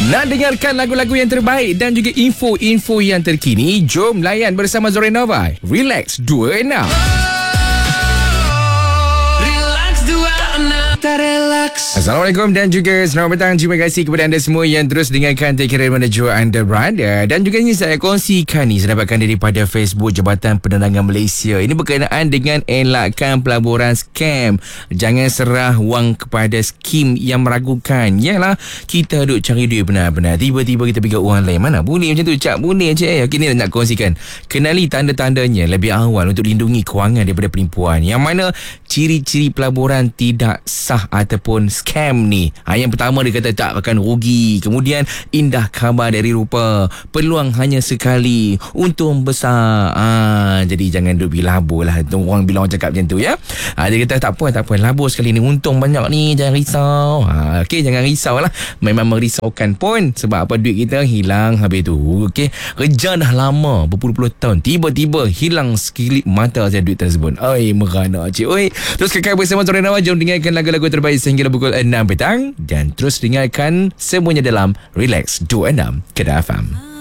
Nak dengarkan lagu-lagu yang terbaik dan juga info-info yang terkini? Jom layan bersama Zorenova. Relax 26. Assalamualaikum dan juga selamat petang. Terima kasih kepada anda semua yang terus dengarkan Take Care mana jua anda berada. Dan juga ini saya kongsikan ni, saya dapatkan daripada Facebook Jabatan Penerangan Malaysia. Ini berkenaan dengan elakkan pelaburan scam. Jangan serah wang kepada skim yang meragukan. Yalah, kita duk cari duit benar-benar, tiba-tiba kita pergi orang lain. Mana boleh macam tu, Cak? Boleh je. Okey, ni nak kongsikan. Kenali tanda-tandanya lebih awal untuk lindungi kewangan daripada penipuan. Yang mana ciri-ciri pelaburan tidak sah ataupun scam ni. Yang pertama dia kata tak akan rugi. Kemudian indah khabar dari rupa, peluang hanya sekali, untung besar. Jadi jangan duk labur lah. Orang bila orang cakap macam tu ya. Dia kata tak apa, labur sekali ni, untung banyak ni, jangan risau. Okey, jangan risau lah. Memang merisaukan pun. Sebab apa, duit kita hilang habis tu. Okey, kerja dah lama berpuluh-puluh tahun, tiba-tiba hilang sekilip mata saya duit tersebut. Oi, merana cik. Oi, terus kekal bersama Zorenova. Jom dengarkan lagu-lagu terbaik sehingga pukul 6 petang dan terus dengarkan semuanya dalam Relax 26 Kedah FM.